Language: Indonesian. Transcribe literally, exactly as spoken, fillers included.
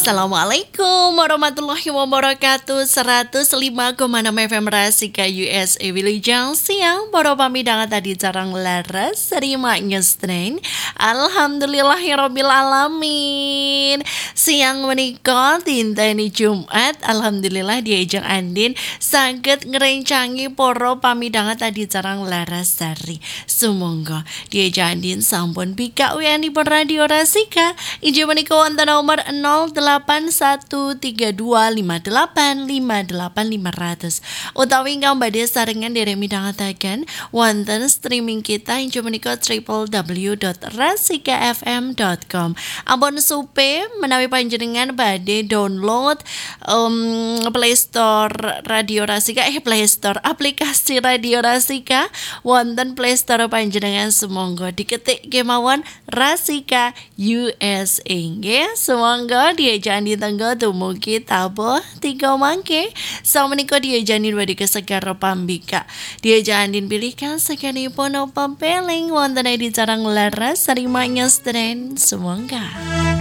Assalamualaikum warahmatullahi wabarakatuh. Seratus lima koma enam F M Rasika U S A Wilujeng siang. Para pamidangan tadi jarang laras Serima ngestrain. Alhamdulillahirabbil alamin. Siang menika tinteni Jumat. Alhamdulillah diajeng Andin saged ngrencangi para pamidangan tadi jarang laras sari. Sumangga diajeng Andin sampun bika uyanipun Radio Rasika. Injih menika wonten nomor nol delapan satu tiga dua lima delapan lima delapan lima ratus utawi ingkang badhe sarengan derek midhangetaken wonten streaming kita inggih menika w w w dot rasika f m dot com. Ampun supe menawi panjenengan badhe download um, Play Store Radio Rasika eh Play Store aplikasi Radio Rasika wonten Play Store panjenengan sumangga diketik kemawon Rasika U S A nggih. Sumangga diajani tangga dumugi tabuh tiga mangke samenika diajani badhe kesegar pambika diajanin pilihkan sakanipun pampeling wonten di carang laras Serima nyesten sumangga.